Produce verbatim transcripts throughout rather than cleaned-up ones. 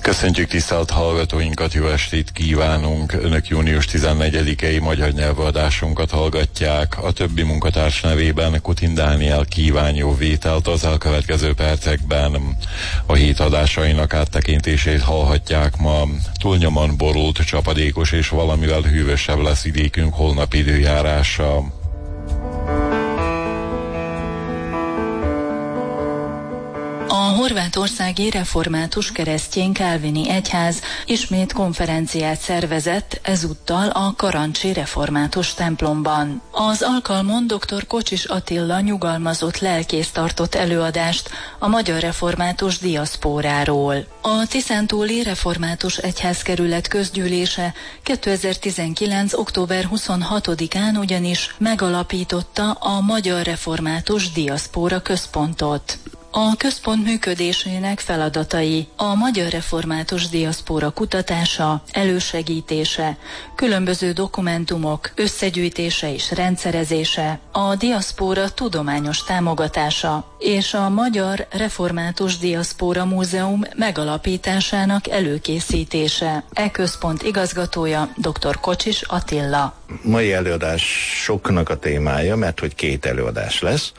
Köszöntjük tisztelt hallgatóinkat, jó estét kívánunk! Önök június tizennegyedikei magyar nyelvadásunkat hallgatják. A többi munkatárs nevében Kutin Dániel kíván jó vételt az elkövetkező percekben. A hét adásainak áttekintését hallhatják ma. Túlnyomon borult, csapadékos és valamivel hűvösebb lesz vidékünk holnap időjárása. A horvátországi református keresztény kálvini egyház ismét konferenciát szervezett, ezúttal a karancsi református templomban. Az alkalmon dr. Kocsis Attila nyugalmazott lelkész tartott előadást a magyar református diaszpóráról. A tiszántúli református egyházkerület közgyűlése kétezer-tizenkilenc. október huszonhatodikán ugyanis megalapította a Magyar Református Diaszpóra Központot. A központ működésének feladatai a magyar református diaszpóra kutatása, elősegítése, különböző dokumentumok összegyűjtése és rendszerezése, a diaszpóra tudományos támogatása és a Magyar Református Diaszpóra Múzeum megalapításának előkészítése. E központ igazgatója dr. Kocsis Attila. Mai előadás soknak a témája, mert hogy két előadás lesz.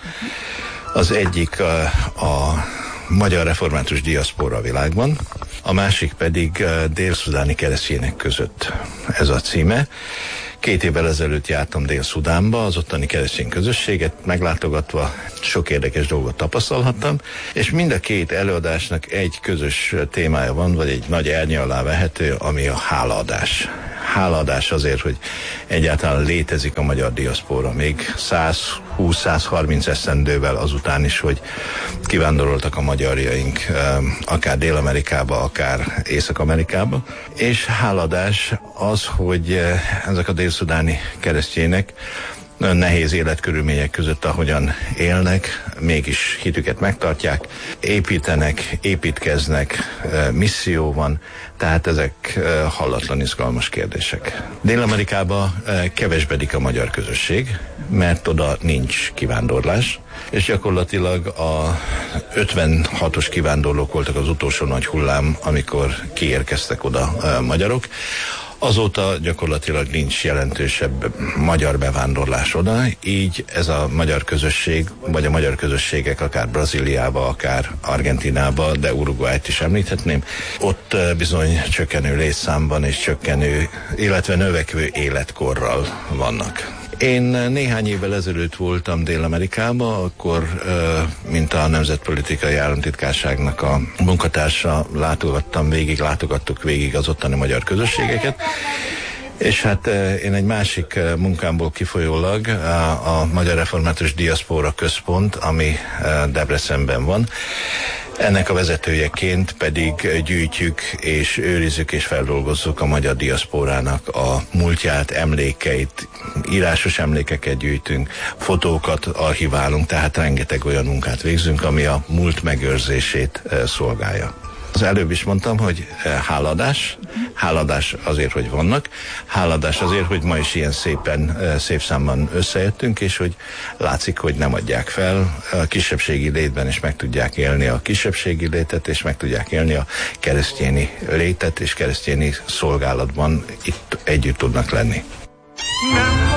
Az egyik a, a Magyar Református Diaszpóra a világban, a másik pedig dél-szudáni keresztények között, ez a címe. Két évvel ezelőtt jártam Dél-Szudánba, az ottani keresztény közösséget meglátogatva sok érdekes dolgot tapasztalhattam, és mind a két előadásnak egy közös témája van, vagy egy nagy ernye alá vehető, ami a hálaadás. Hálaadás azért, hogy egyáltalán létezik a magyar diaszpóra, még száz húsz száz harminc esztendővel azután is, hogy kivándoroltak a magyarjaink, akár Dél-Amerikába, akár Észak-Amerikába. És hálaadás az, hogy ezek a dél-szudáni keresztények nagyon nehéz életkörülmények között, ahogyan élnek, mégis hitüket megtartják, építenek, építkeznek, misszió van, tehát ezek hallatlan izgalmas kérdések. Dél-Amerikában kevesbedik a magyar közösség, mert oda nincs kivándorlás, és gyakorlatilag a ötvenhatos kivándorlók voltak az utolsó nagy hullám, amikor kiérkeztek oda a magyarok. Azóta gyakorlatilag nincs jelentősebb magyar bevándorlás oda, így ez a magyar közösség, vagy a magyar közösségek akár Brazíliába, akár Argentinába, de Uruguayt is említhetném, ott bizony csökkenő létszámban és csökkenő, illetve növekvő életkorral vannak. Én néhány évvel ezelőtt voltam Dél-Amerikában, akkor, mint a Nemzetpolitikai Államtitkárságnak a munkatársa, látogattam végig, látogattuk végig az ottani magyar közösségeket, és hát én egy másik munkámból kifolyólag a Magyar Református Diaszpóra Központ, ami Debrecenben van, ennek a vezetőjeként pedig gyűjtjük és őrizzük és feldolgozzuk a magyar diaszpórának a múltját, emlékeit, írásos emlékeket gyűjtünk, fotókat archiválunk, tehát rengeteg olyan munkát végzünk, ami a múlt megőrzését szolgálja. Az előbb is mondtam, hogy háladás, háladás azért, hogy vannak, háladás azért, hogy ma is ilyen szépen, szép számban összejöttünk, és hogy látszik, hogy nem adják fel, a kisebbségi létben is meg tudják élni a kisebbségi létet, és meg tudják élni a keresztényi létet, és keresztényi szolgálatban itt együtt tudnak lenni. Nem.